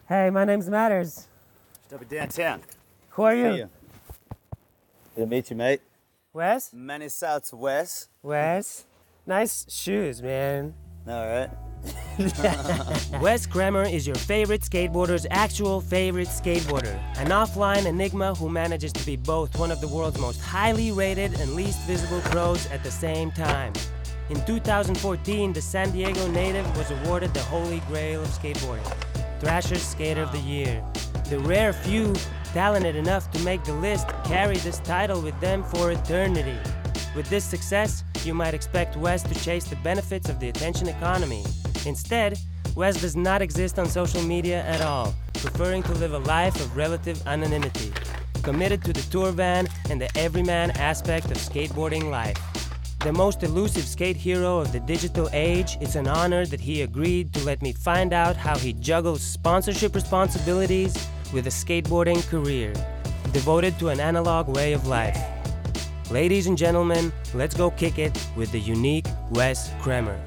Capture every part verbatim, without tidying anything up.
Hey, my name's Matters. Stop it downtown. Who are you? See you. Good to meet you, mate. Wes? Many south to Wes. Wes? Nice shoes, man. All right. Wes Kremer is your favorite skateboarder's actual favorite skateboarder. An offline enigma who manages to be both one of the world's most highly rated and least visible pros at the same time. In two thousand fourteen, the San Diego native was awarded the holy grail of skateboarding, Thrasher's Skater of the Year. The rare few talented enough to make the list carry this title with them for eternity. With this success, you might expect Wes to chase the benefits of the attention economy. Instead, Wes does not exist on social media at all, preferring to live a life of relative anonymity, committed to the tour van and the everyman aspect of skateboarding life. The most elusive skate hero of the digital age, it's an honor that he agreed to let me find out how he juggles sponsorship responsibilities with a skateboarding career, devoted to an analog way of life. Ladies and gentlemen, let's go kick it with the unique Wes Kremer.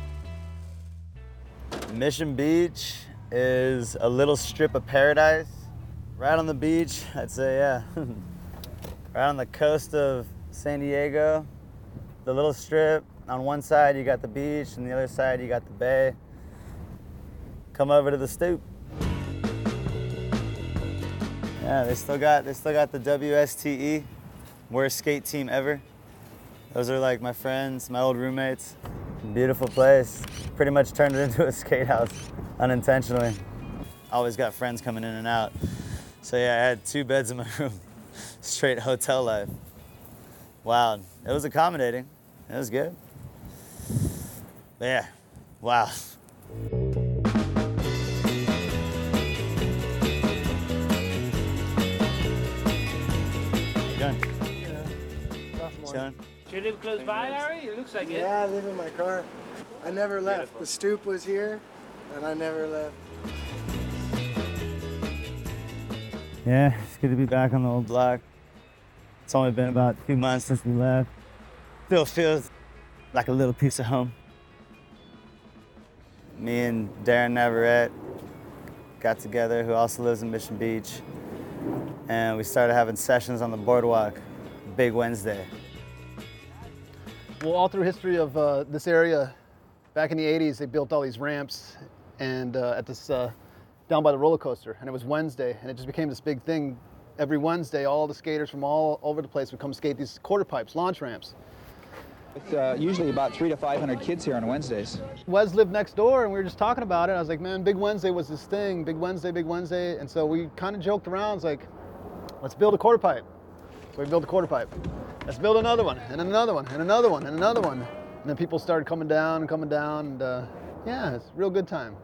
Mission Beach is a little strip of paradise. Right on the beach, I'd say, yeah. Right on the coast of San Diego. The little strip, on one side you got the beach, and the other side you got the bay. Come over to the stoop. Yeah, they still got they still got the W S T E, worst skate team ever. Those are like my friends, my old roommates. Beautiful place. Pretty much turned it into a skate house unintentionally. Always got friends coming in and out. So yeah, I had two beds in my room. Straight hotel life. Wow, it was accommodating. It was good. But yeah, wow. How you doing? Chilling? Do you live close by, Larry? It looks like it. Yeah, I live in my car. I never left. Beautiful. The stoop was here, and I never left. Yeah, it's good to be back on the old block. It's only been about two months since we left. Still feels like a little piece of home. Me and Darren Navarrete got together, who also lives in Mission Beach, and we started having sessions on the boardwalk, Big Wednesday. Well, all through history of uh, this area, back in the eighties, they built all these ramps and uh, at this, uh, down by the roller coaster, and it was Wednesday, and it just became this big thing. Every Wednesday, all the skaters from all over the place would come skate these quarter pipes, launch ramps. It's uh, usually about three to five hundred kids here on Wednesdays. Wes lived next door, and we were just talking about it. I was like, man, Big Wednesday was this thing, Big Wednesday, Big Wednesday. And so we kind of joked around, it's like, let's build a quarter pipe. So we built a quarter pipe. Let's build another one, and another one, and another one, and another one. And then people started coming down and coming down, and uh, yeah, it's a real good time.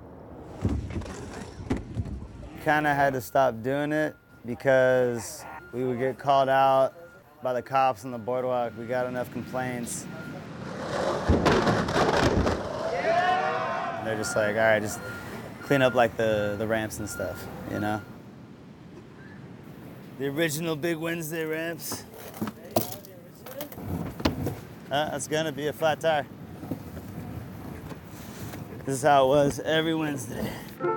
Kind of had to stop doing it because we would get called out by the cops on the boardwalk. We got enough complaints. And they're just like, all right, just clean up like the, the ramps and stuff, you know? The original Big Wednesday ramps. Uh, that's gonna be a flat tire. This is how it was every Wednesday.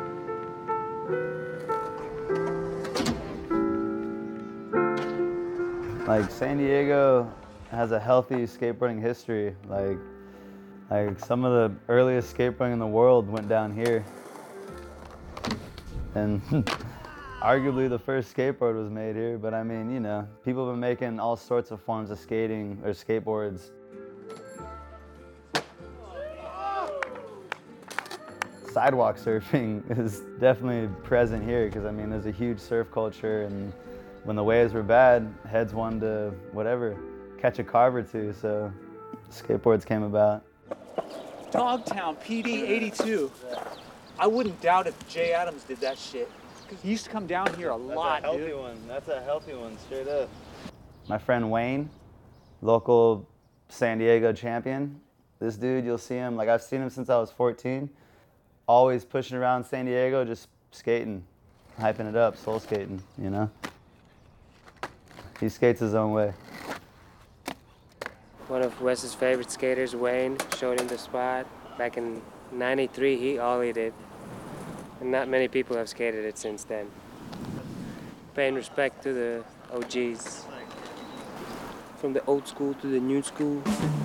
Like, San Diego has a healthy skateboarding history. Like, like some of the earliest skateboarding in the world went down here. And arguably the first skateboard was made here, but I mean, you know, people have been making all sorts of forms of skating or skateboards. Sidewalk surfing is definitely present here because, I mean, there's a huge surf culture, and when the waves were bad, heads wanted to, whatever, catch a carve or two, so skateboards came about. Dogtown P D eighty-two. I wouldn't doubt if Jay Adams did that shit. Cause he used to come down here a lot, That's a healthy dude. one. That's a healthy one, straight up. My friend Wayne, local San Diego champion. This dude, you'll see him, like I've seen him since I was fourteen. Always pushing around San Diego, just skating, hyping it up, soul skating, you know? He skates his own way. One of Wes's favorite skaters, Wayne, showed him the spot. Back in ninety-three, he ollied it. and not many people have skated it since then. Paying respect to the O Gs. From the old school to the new school.